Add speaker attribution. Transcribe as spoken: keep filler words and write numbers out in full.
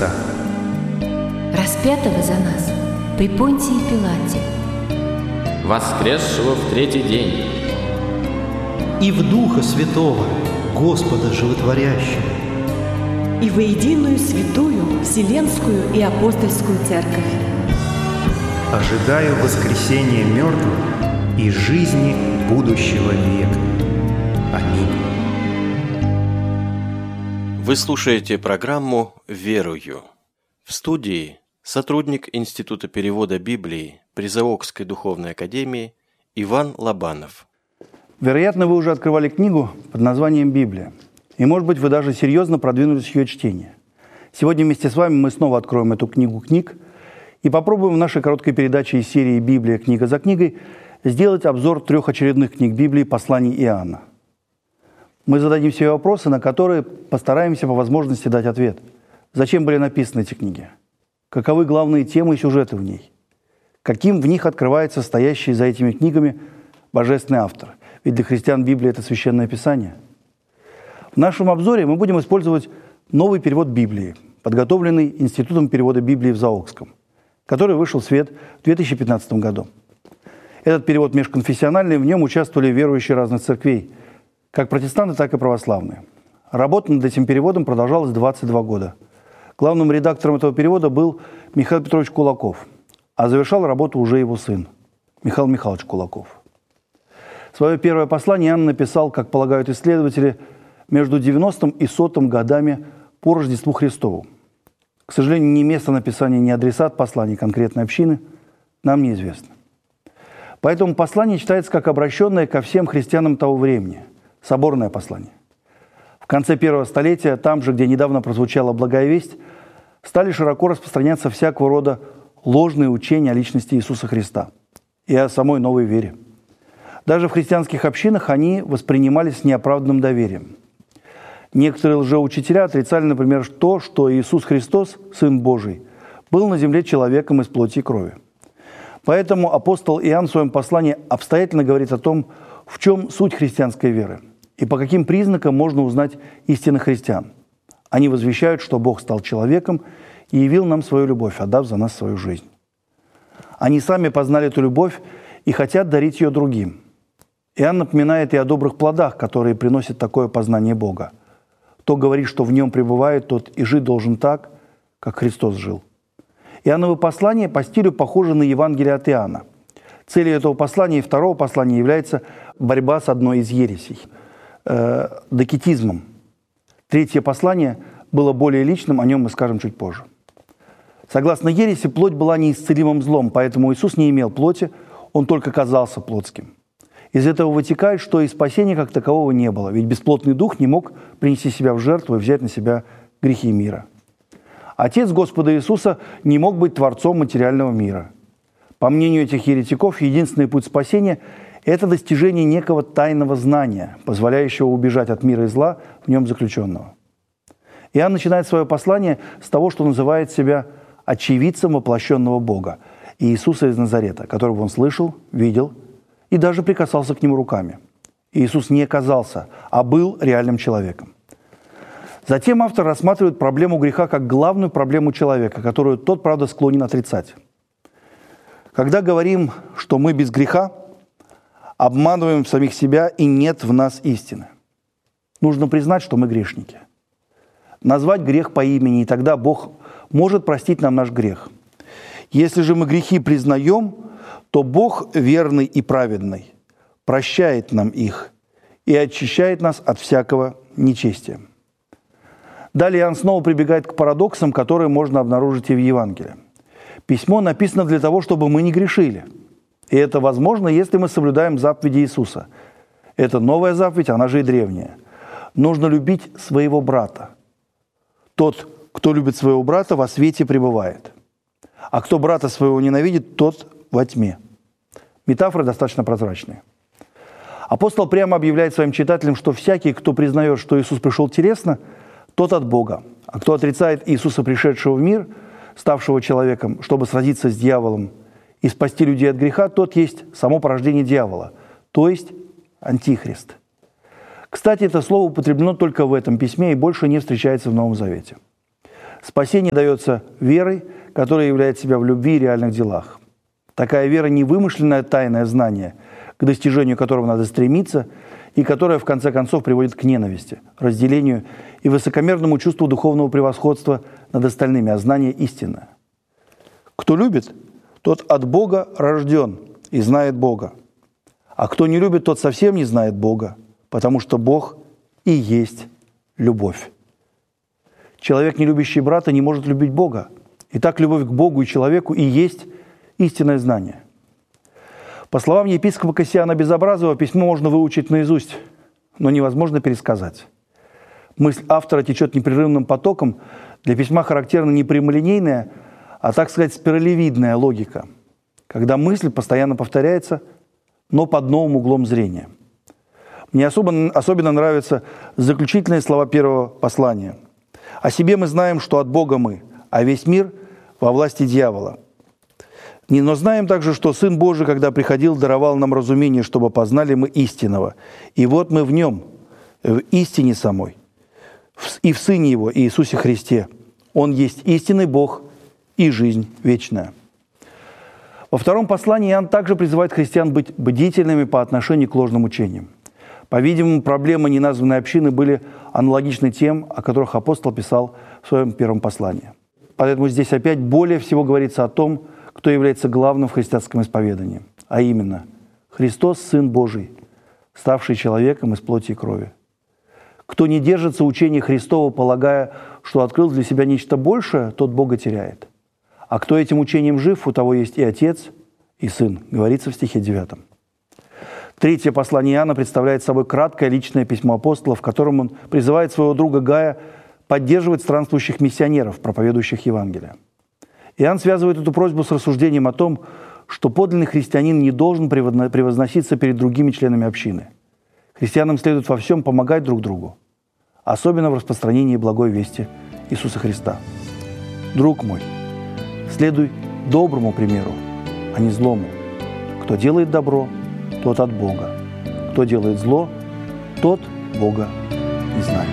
Speaker 1: Христа,
Speaker 2: распятого за нас при Понтии Пилате,
Speaker 3: воскресшего в третий день,
Speaker 4: и в Духа Святого, Господа Животворящего,
Speaker 5: и во единую святую Вселенскую и Апостольскую Церковь.
Speaker 1: ожидаю воскресения мертвых и жизни будущего века. Аминь.
Speaker 6: Вы слушаете программу «Верую». В студии сотрудник Института перевода Библии Призаокской духовной академии Иван Лобанов.
Speaker 7: Вероятно, вы уже открывали книгу под названием «Библия». И, может быть, вы даже серьезно продвинулись в ее чтении. Сегодня вместе с вами мы снова откроем эту книгу книг и попробуем в нашей короткой передаче из серии «Библия. Книга за книгой» сделать обзор трех очередных книг Библии посланий Иоанна. Мы зададим себе вопросы, на которые постараемся по возможности дать ответ. Зачем были написаны эти книги? Каковы главные темы и сюжеты в ней? Каким в них открывается стоящий за этими книгами божественный автор? Ведь для христиан Библия – это Священное Писание. В нашем обзоре мы будем использовать новый перевод Библии, подготовленный Институтом перевода Библии в Заокском, который вышел в свет в две тысячи пятнадцатом году. Этот перевод межконфессиональный, в нем участвовали верующие разных церквей, как протестанты, так и православные. Работа над этим переводом продолжалась двадцать два года. Главным редактором этого перевода был Михаил Петрович Кулаков, а завершал работу уже его сын, Михаил Михайлович Кулаков. Свое первое послание Иоанн написал, как полагают исследователи, между девяностым и сотым годами по Рождеству Христову. К сожалению, ни место написания, ни адресат послания конкретной общины нам неизвестно. Поэтому послание читается как обращенное ко всем христианам того времени, соборное послание. В конце первого столетия, там же, где недавно прозвучала благая весть, стали широко распространяться всякого рода ложные учения о личности Иисуса Христа и о самой новой вере. Даже в христианских общинах они воспринимались с неоправданным доверием. Некоторые лжеучителя отрицали, например, то, что Иисус Христос, Сын Божий, был на земле человеком из плоти и крови. Поэтому апостол Иоанн в своем послании обстоятельно говорит о том, в чем суть христианской веры и по каким признакам можно узнать истинных христиан. Они возвещают, что Бог стал человеком и явил нам свою любовь, отдав за нас свою жизнь. Они сами познали эту любовь и хотят дарить ее другим. Иоанн напоминает и о добрых плодах, которые приносят такое познание Бога. Кто говорит, что в нем пребывает, тот и жить должен так, как Христос жил. Иоанново послание по стилю похоже на Евангелие от Иоанна. Целью этого послания и второго послания является борьба с одной из ересей э, – докетизмом. Третье послание было более личным, о нем мы скажем чуть позже. Согласно ереси, плоть была неисцелимым злом, поэтому Иисус не имел плоти, он только казался плотским. Из этого вытекает, что и спасения как такового не было, ведь бесплотный дух не мог принести себя в жертву и взять на себя грехи мира. Отец Господа Иисуса не мог быть творцом материального мира. По мнению этих еретиков, единственный путь спасения – это достижение некого тайного знания, позволяющего убежать от мира и зла, в нем заключенного. Иоанн начинает свое послание с того, что называет себя очевидцем воплощенного Бога, Иисуса из Назарета, которого он слышал, видел и даже прикасался к нему руками. Иисус не казался, а был реальным человеком. Затем автор рассматривает проблему греха как главную проблему человека, которую тот, правда, склонен отрицать. Когда говорим, что мы без греха, обманываем самих себя и нет в нас истины. Нужно признать, что мы грешники. Назвать грех по имени, и тогда Бог может простить нам наш грех. Если же мы грехи признаем, то Бог верный и праведный прощает нам их и очищает нас от всякого нечестия. Далее Иоанн снова прибегает к парадоксам, которые можно обнаружить и в Евангелии. Письмо написано для того, чтобы мы не грешили. И это возможно, если мы соблюдаем заповеди Иисуса. Это новая заповедь, она же и древняя. Нужно любить своего брата. Тот, кто любит своего брата, во свете пребывает. А кто брата своего ненавидит, тот во тьме. Метафоры достаточно прозрачные. Апостол прямо объявляет своим читателям, что всякий, кто признает, что Иисус пришел телесно, тот от Бога. А кто отрицает Иисуса, пришедшего в мир, ставшего человеком, чтобы сразиться с дьяволом и спасти людей от греха, тот есть само порождение дьявола, то есть антихрист. Кстати, это слово употреблено только в этом письме и больше не встречается в Новом Завете. Спасение дается верой, которая являет себя в любви и реальных делах. Такая вера не вымышленное тайное знание, к достижению которого надо стремиться, и которое в конце концов приводит к ненависти, разделению и высокомерному чувству духовного превосходства над остальными, а знание истинное. Кто любит, тот от Бога рожден и знает Бога. А кто не любит, тот совсем не знает Бога, потому что Бог и есть любовь. Человек, не любящий брата, не может любить Бога. Итак, любовь к Богу и человеку и есть истинное знание. По словам епископа Кассиана Безобразова, письмо можно выучить наизусть, но невозможно пересказать. Мысль автора течет непрерывным потоком, для письма характерна не прямолинейная, а, так сказать, спиралевидная логика, когда мысль постоянно повторяется, но под новым углом зрения. Мне особо, особенно нравятся заключительные слова первого послания. «О себе мы знаем, что от Бога мы, а весь мир во власти дьявола. Но знаем также, что Сын Божий, когда приходил, даровал нам разумение, чтобы познали мы истинного. И вот мы в Нем, в истине самой, и в Сыне Его, Иисусе Христе. Он есть истинный Бог и жизнь вечная». Во втором послании Иоанн также призывает христиан быть бдительными по отношению к ложным учениям. По-видимому, проблемы неназванной общины были аналогичны тем, о которых апостол писал в своем первом послании. Поэтому здесь опять более всего говорится о том, кто является главным в христианском исповедании, а именно Христос, Сын Божий, ставший человеком из плоти и крови. Кто не держится учения Христова, полагая, что открыл для себя нечто большее, тот Бога теряет. А кто этим учением жив, у того есть и Отец, и Сын, говорится в стихе девятом. Третье послание Иоанна представляет собой краткое личное письмо апостола, в котором он призывает своего друга Гая поддерживать странствующих миссионеров, проповедующих Евангелие. Иоанн связывает эту просьбу с рассуждением о том, что подлинный христианин не должен превозноситься перед другими членами общины. Христианам следует во всем помогать друг другу, особенно в распространении благой вести Иисуса Христа. Друг мой, следуй доброму примеру, а не злому. Кто делает добро, тот от Бога. Кто делает зло, тот Бога не знает.